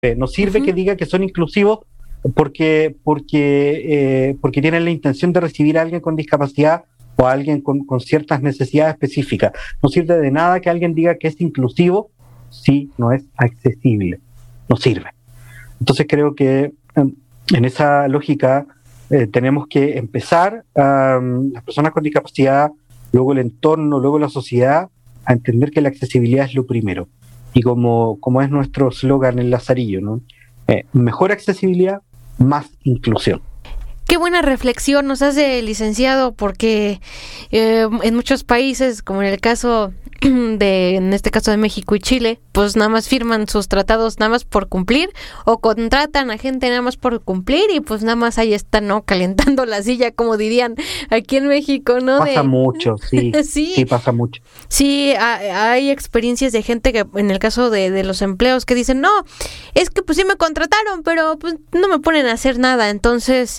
No sirve que diga que son inclusivos porque tienen la intención de recibir a alguien con discapacidad o a alguien con ciertas necesidades específicas. No sirve de nada que alguien diga que es inclusivo si no es accesible. No sirve. Entonces creo que en esa lógica tenemos que empezar las personas con discapacidad, luego el entorno, luego la sociedad, a entender que la accesibilidad es lo primero. Y como es nuestro eslogan en Lazarillo, ¿no? Mejor accesibilidad, más inclusión. Qué buena reflexión nos hace, licenciado, porque en muchos países, como en el caso en este caso de México y Chile, pues nada más firman sus tratados nada más por cumplir, o contratan a gente nada más por cumplir, y pues nada más ahí están, ¿no? Calentando la silla, como dirían aquí en México, ¿no? Pasa mucho, sí. Sí, pasa mucho. Sí, hay experiencias de gente que, en el caso de los empleos, que dicen, no, es que pues sí me contrataron, pero pues no me ponen a hacer nada. Entonces,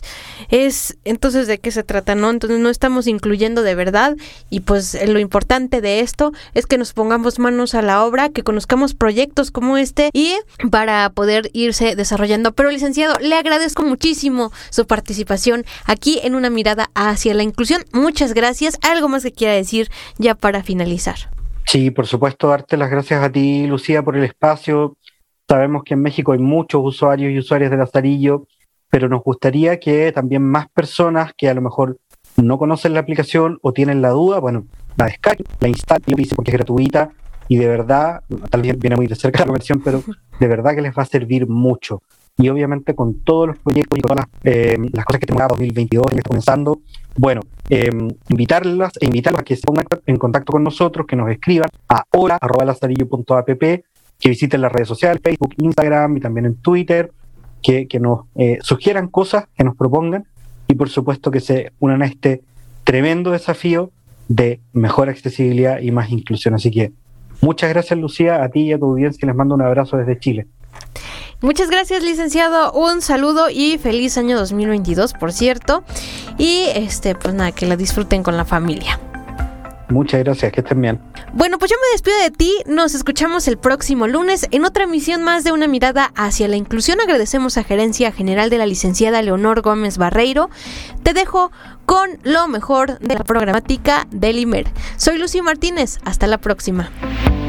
¿de qué se trata, no? Entonces no estamos incluyendo de verdad, y pues lo importante de esto es que nos pongamos manos a la obra, que conozcamos proyectos como este, y para poder irse desarrollando. Pero, licenciado, le agradezco muchísimo su participación aquí en Una Mirada hacia la Inclusión. Muchas gracias. ¿Algo más que quiera decir ya para finalizar? Sí, por supuesto, darte las gracias a ti, Lucía, por el espacio. Sabemos que en México hay muchos usuarios y usuarias de Lazarillo, pero nos gustaría que también más personas que a lo mejor no conocen la aplicación o tienen la duda, bueno, la descarguen, la instalen, porque es gratuita y de verdad, tal vez viene muy de cerca la conversión, pero de verdad que les va a servir mucho. Y obviamente con todos los proyectos y con todas las cosas que tenemos 2022 que está comenzando, bueno, invitarlas a que se pongan en contacto con nosotros, que nos escriban a hola@lazarillo.app, que visiten las redes sociales, Facebook, Instagram y también en Twitter, que nos sugieran cosas, que nos propongan, y por supuesto que se unan a este tremendo desafío de mejor accesibilidad y más inclusión. Así que muchas gracias, Lucía, a ti y a tu audiencia, les mando un abrazo desde Chile. Muchas gracias, licenciado, un saludo y feliz año 2022, por cierto, y pues nada, que la disfruten con la familia. Muchas gracias, que estén bien. Bueno, pues yo me despido de ti, nos escuchamos el próximo lunes en otra emisión más de Una Mirada hacia la Inclusión. Agradecemos a Gerencia General de la licenciada Leonor Gómez Barreiro. Te dejo con lo mejor de la programática del IMER. Soy Lucy Martínez, hasta la próxima.